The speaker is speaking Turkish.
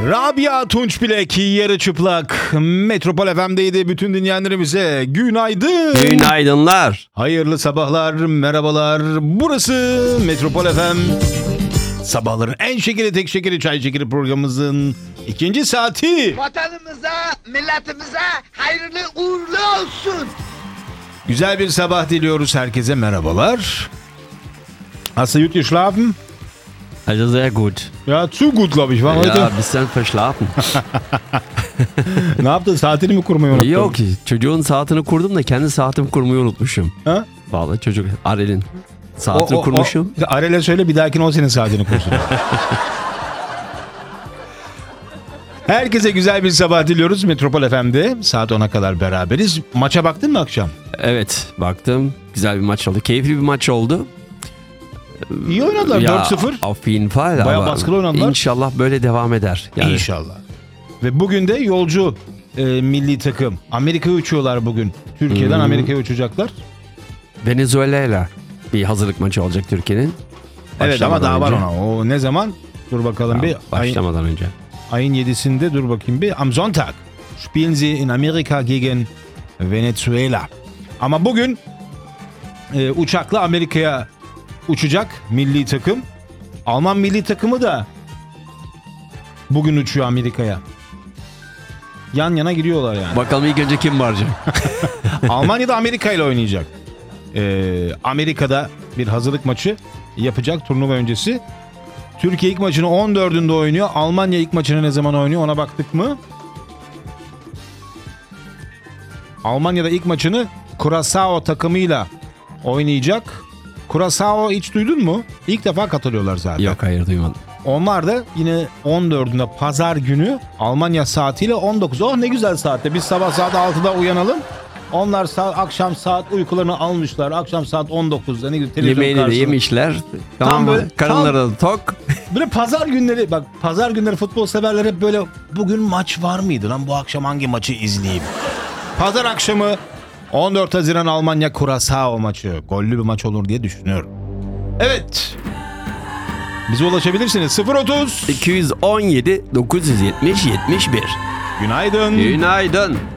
Rabia Tunçbilek yarı çıplak Metropol FM'deydi. Bütün dinleyenlerimize günaydın. Günaydınlar. Hayırlı sabahlar, merhabalar. Burası Metropol FM. Sabahların en şekeri, tek şekeri, çay şekeri programımızın ikinci saati. Vatanımıza, milletimize hayırlı uğurlu olsun. Güzel bir sabah diliyoruz herkese, merhabalar. Hast du gut geschlafen? Also sehr gut. Ja, zu gut glaube ich. War heute. Ja, bisschen verschlafen. Ne yaptın? Saatini mi kurmayı unuttun? Yok ki. Çocuğun saatini kurdum da kendi saatimi kurmayı unutmuşum. Ha? Vallahi çocuk Arel'in saatini kurmuşum. Arel'e söyle bir dahakine o senin saatini kursun. Herkese güzel bir sabah diliyoruz Metropol FM'de. Saat 10'a kadar beraberiz. Maça baktın mı akşam? Evet, baktım. Güzel bir maç oldu. Keyifli bir maç oldu. İyi oynadılar, Ya, 4-0. Auf jeden Fall. Bayağı ama baskılı oynadılar. İnşallah böyle devam eder. Yani İnşallah. Ve bugün de yolcu milli takım. Amerika'ya uçuyorlar bugün. Türkiye'den Amerika'ya uçacaklar. Venezuela'yla bir hazırlık maçı olacak Türkiye'nin. Evet ama daha var önce. ona. O ne zaman? Dur bakalım bir. Başlamadan önce. Ayın 7'sinde dur bakayım bir. Am Sonntag spielen sie in Amerika gegen Venezuela. Ama bugün uçakla Amerika'ya uçacak milli takım. Alman milli takımı da bugün uçuyor Amerika'ya. Yan yana gidiyorlar yani. Bakalım ilk önce kim varacak? Almanya'da Amerika ile oynayacak. Amerika'da bir hazırlık maçı yapacak turnuva öncesi. Türkiye ilk maçını 14'ünde oynuyor. Almanya ilk maçını ne zaman oynuyor ona baktık mı? Almanya'da ilk maçını Curaçao takımıyla oynayacak. Curaçao hiç duydun mu? İlk defa katılıyorlar zaten. Yok, hayır, duymadım. Onlar da yine 14'ünde pazar günü Almanya saatiyle 19. Oh ne güzel saatte. Biz sabah saat 6'da uyanalım. Onlar akşam saat uykularını almışlar. Akşam saat 19'da ne güzel televizyon Yemeğini de karşısında. yemişler. Tam Tamam böyle- mı? Karınları da tok. Böyle pazar günleri bak pazar günleri futbol severler hep böyle bugün maç var mıydı lan bu akşam hangi maçı izleyeyim? Pazar akşamı 14 Haziran Almanya Curaçao maçı. Gollü bir maç olur diye düşünüyorum. Evet. Bize ulaşabilirsiniz. 030. 217 970 71. Günaydın. Günaydın.